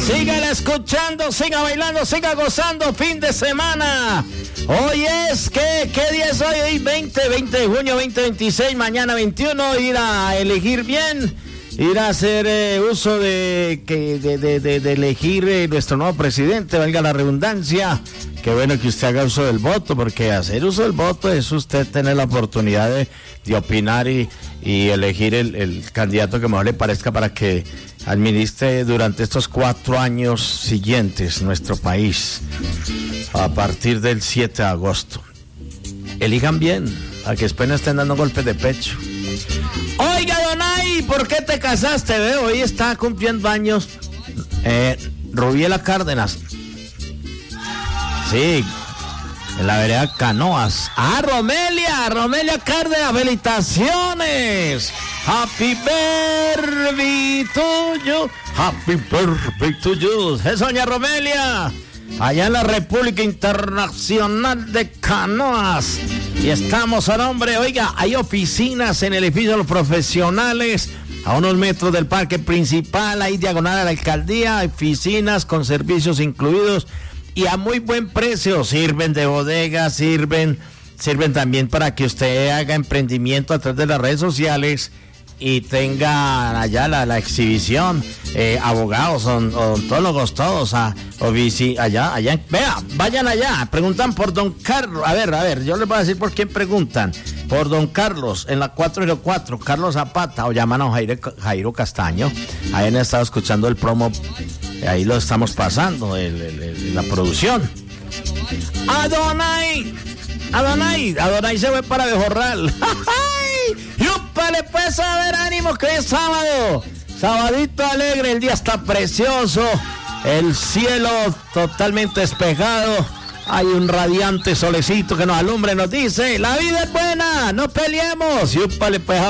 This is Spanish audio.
Sígala escuchando, siga bailando, siga gozando. Fin de semana. Hoy es, ¿qué día es hoy? Hoy 20 de junio 2026, mañana 21. Ir a elegir bien, ir a hacer uso de elegir nuestro nuevo presidente, valga la redundancia. Qué bueno que usted haga uso del voto, porque hacer uso del voto es usted tener la oportunidad de opinar y elegir el candidato que mejor le parezca para que administre durante estos 4 años siguientes nuestro país, a partir del 7 de agosto. Elijan bien, a que después no estén dando golpes de pecho. Oiga, Donay, ¿por qué te casaste? Veo, hoy está cumpliendo años Rubiela Cárdenas. Sí, en la vereda Canoas. Romelia Cárdenas, felicitaciones. Happy birthday to you. Happy birthday to you. Eso, doña Romelia. Allá en la República Internacional de Canoas. Y estamos a nombre, oiga, hay oficinas en el edificio de los profesionales, a unos metros del parque principal, ahí diagonal a la alcaldía, oficinas con servicios incluidos y a muy buen precio. Sirven de bodega, sirven también para que usted haga emprendimiento a través de las redes sociales y tenga allá la exhibición, abogados, odontólogos, todos, allá, vea, vayan allá, preguntan por don Carlos, a ver, yo les voy a decir por quién preguntan, por don Carlos, en la 404, Carlos Zapata, o llaman a Jairo Castaño, ahí han estado escuchando el promo, ahí lo estamos pasando, la producción. Adonai se fue para Bejorral. ¡Yúpale pues, a ver, ánimo, que es sábado! Sabadito alegre, el día está precioso, el cielo totalmente despejado, hay un radiante solecito que nos alumbra y nos dice, la vida es buena, no peleemos. Yúpale pues,